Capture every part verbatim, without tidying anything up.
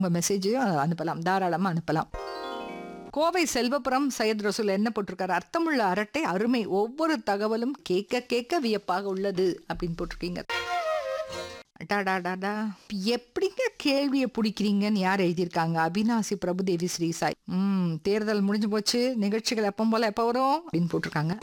உங்க மெசேஜையும் அனுப்பலாம், தாராளமா அனுப்பலாம். கோவை செல்வபுரம் சையத் ரசூல் என்ன போட்டிருக்காரு, அர்த்தமுள்ள அரட்டை அருமை, ஒவ்வொரு தகவலும் கேட்க கேட்க வியப்பாக உள்ளது அப்படின்னு போட்டிருக்கீங்க. டாடாடாடா, எப்படிங்க கேள்வியை பிடிக்கிறீங்கன்னு யார் எழுதியிருக்காங்க? அபினாசி பிரபுதேவி ஸ்ரீசாய். ம் தேர்தல் முடிஞ்சு போச்சு, நிகழ்ச்சிகள் எப்போ போல எப்போ வரும் அப்படின்னு போட்டிருக்காங்க.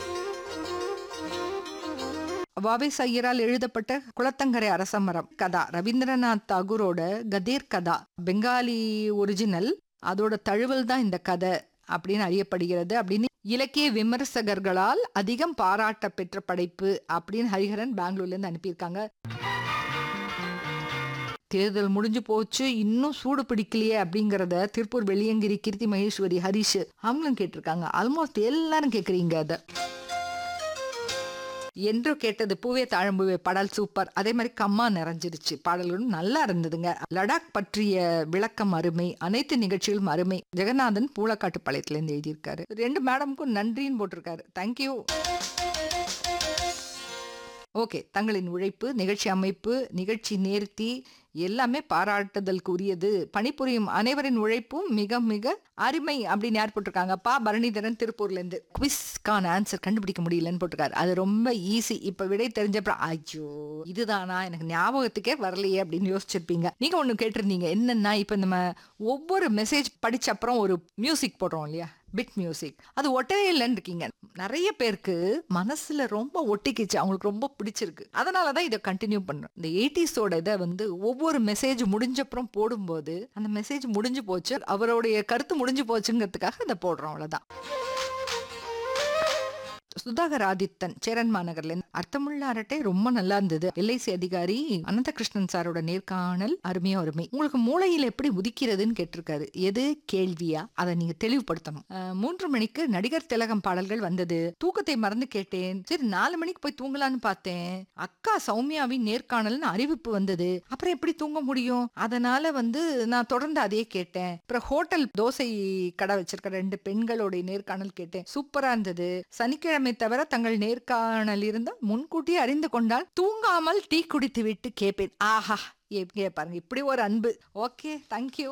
வாவேஸ் ஐயரால் எழுதப்பட்ட குளத்தங்கரை அரசமரம் கதா ரவீந்திரநாத் தாகூரோட கதீர் கதா, பெங்காலி ஒரிஜினல், அதோட தழுவல் தான் இந்த கதை அப்படின்னு அறியப்படுகிறது அப்படின்னு இலக்கிய விமர்சகர்களால் அதிகம் பாராட்ட பெற்ற படைப்பு அப்படின்னு ஹரிஹரன் பெங்களூர்ல இருந்து அனுப்பியிருக்காங்க. தேர்தல் முடிஞ்சு போச்சு, இன்னும் சூடு பிடிக்கலையே அப்படிங்கறத திருப்பூர் வெள்ளியங்கிரி கீர்த்தி மகேஸ்வரி ஹரிஷ் அவங்களும் கேட்டிருக்காங்க. ஆல்மோஸ்ட் எல்லாரும் கேக்குறீங்க அத. என்று கேட்டது பூவே தாழம்பூவே பாடல் சூப்பர். அதே மாதிரி கம்மா நிறைஞ்சிருச்சு, பாடல்களும் நல்லா இருந்ததுங்க. லடாக் பற்றிய விளக்கம் அருமை, அனைத்து நிகழ்ச்சிகளும் அருமை. ஜெகநாதன் பூலக்காட்டு பாளையத்துல இருந்து எழுதியிருக்காரு. ரெண்டு மேடமுக்கும் நன்றின்னு போட்டிருக்காரு. தேங்க்யூ. ஓகே, தங்களின் உழைப்பு, நிகழ்ச்சி அமைப்பு, நிகழ்ச்சி நேர்த்தி எல்லாமே பாராட்டுதலுக்கு உரியது. பணிபுரியும் அனைவரின் உழைப்பும் மிக மிக அருமை அப்படின்னு யார் போட்டிருக்காங்க? பா பரணிதரன் திருப்பூர்ல இருந்து. குவிஸ்கான ஆன்சர் கண்டுபிடிக்க முடியலன்னு போட்டிருக்காரு. அது ரொம்ப ஈஸி. இப்ப விடை தெரிஞ்சப்பறம் ஐயோ இதுதானா, எனக்கு ஞாபகத்துக்கே வரலையே அப்படின்னு யோசிச்சிருப்பீங்க. நீங்க ஒண்ணு கேட்டிருந்தீங்க என்னன்னா, இப்ப நம்ம ஒவ்வொரு மெசேஜ் படிச்ச அப்புறம் ஒரு மியூசிக் போடுறோம் இல்லையா, பிட் மியூசிக், அது ஒட்டவே இல்லைன்னு இருக்கீங்க. நிறைய பேருக்கு மனசுல ரொம்ப ஒட்டிக்கிச்சு, அவங்களுக்கு ரொம்ப பிடிச்சிருக்கு. அதனாலதான் இதை கண்டினியூ பண்றோம். இந்த எயிட்டிஸோட இதை வந்து ஒவ்வொரு மெசேஜ் முடிஞ்சப்புறம் போடும்போது அந்த மெசேஜ் முடிஞ்சு போச்சு, அவருடைய கருத்து முடிஞ்சு போச்சுங்கிறதுக்காக இதை போடுறோம், அவ்வளவுதான். சுதாகர் ஆதித்தன் சேரன் மாநகர்ல அர்த்தமுள்ள அரட்டை ரொம்ப நல்லா இருந்தது. எல்ஐசி அதிகாரி அனந்தகிருஷ்ணன் சாரோட நேர்காணல் அருமையா அருமை. உங்களுக்கு மூளையில எப்படி உதிக்கிறதுன்னு கேட்டிருக்காரு. எது கேள்வியா, அதை நீங்க தெளிவுபடுத்தணும். மூன்று மணிக்கு நடிகர் திலகம் பாடல்கள் வந்தது, தூக்கத்தை மறந்து கேட்டேன். சரி நாலு மணிக்கு போய் தூங்கலான்னு பார்த்தேன், அக்கா சௌமியாவின் நேர்காணல்னு அறிவிப்பு வந்தது, அப்புறம் எப்படி தூங்க முடியும்? அதனால வந்து நான் தொடர்ந்து அதே கேட்டேன். அப்புறம் ஹோட்டல் தோசை கடை வச்சிருக்க ரெண்டு பெண்களுடைய நேர்காணல் கேட்டேன், சூப்பரா இருந்தது. சனிக்கிழமை தவிர தங்கள் நேர்காணல் இருந்தால் முன்கூட்டியே அறிந்து கொண்டால் தூங்காமல் டீ குடித்து விட்டு கேட்பேன். ஆஹா, பாருங்க இப்படி ஒரு அன்பு. Okay, thank you.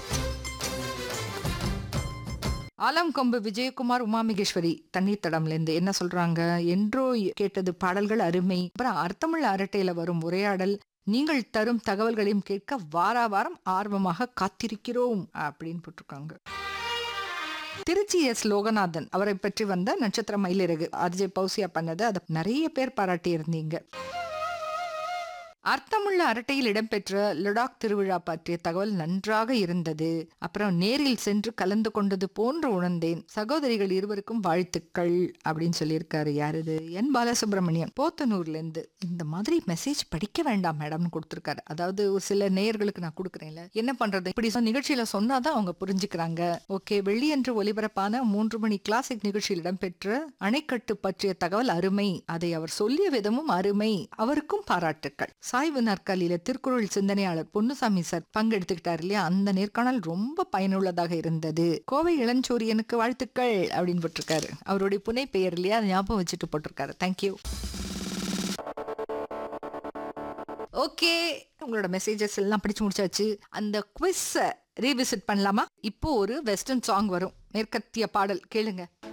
ஆலம் கொம்பு விஜயகுமார் உமாமகேஸ்வரி தண்ணீர் தடம்ல இருந்து என்ன சொல்றாங்க? என்றோ கேட்டது பாடல்கள் அருமை. அப்புறம் அர்த்தமுள்ள அரட்டையில வரும் உரையாடல், நீங்கள் தரும் தகவல்களையும் கேட்க வார வாரம் ஆர்வமாக காத்திருக்கிறோம் அப்படின்னு போட்டிருக்காங்க. திருச்சி எஸ் லோகநாதன் அவரை பற்றி வந்த நட்சத்திர மயிலிறகு அஜய் பௌசியா பண்ணது, அதை நிறைய பேர் பாராட்டி இருந்தீங்க. அர்த்தமுள்ள அரட்டையில் இடம்பெற்ற லடாக் திருவிழா பற்றிய தகவல் நன்றாக இருந்தது. அப்புறம் நேரில் சென்று கலந்து கொண்டது போன்று உணர்ந்தேன். சகோதரிகள் இருவருக்கும் வாழ்த்துக்கள் அப்படின்னு சொல்லியிருக்காரு. யாரு? என் பாலசுப்ரமணியன் போத்தனூர்ல இருந்து. இந்த மாதிரி மெசேஜ் படிக்க வேண்டாம் மேடம்னு கொடுத்திருக்காரு. அதாவது ஒரு சில நேயர்களுக்கு நான் கொடுக்குறேன்ல, என்ன பண்றது, இப்படி நிகழ்ச்சியில சொன்னாதான் அவங்க புரிஞ்சுக்கிறாங்க. ஓகே, வெள்ளியன்று ஒலிபரப்பான மூன்று மணி கிளாசிக் நிகழ்ச்சியில் இடம்பெற்ற அணைக்கட்டு பற்றிய தகவல் அருமை. அதை அவர் சொல்லிய விதமும் அருமை. அவருக்கும் பாராட்டுக்கள். சாய்வு நாற்காலியில திருக்குறள் சிந்தனையாளர் பொன்னுசாமி சார் பங்கெடுத்துக்கிட்டார் இல்லையா, அந்த நேர்காணல் ரொம்ப பயனுள்ளதாக இருந்தது. கோவை இளஞ்சூரியனுக்கு வாழ்த்துக்கள் அப்படின்னு போட்டிருக்காரு. அவருடைய புனை பெயர் இல்லையா, அதை ஞாபகம் வச்சுட்டு போட்டிருக்காரு. தேங்க்யூ. ஓகே, உங்களோட மெசேஜஸ் எல்லாம் படிச்சு முடிச்சாச்சு. அந்த குவிஸ் ரீவிசிட் பண்ணலாமா? இப்போ ஒரு வெஸ்டர்ன் சாங் வரும், மேற்கத்திய பாடல் கேளுங்க.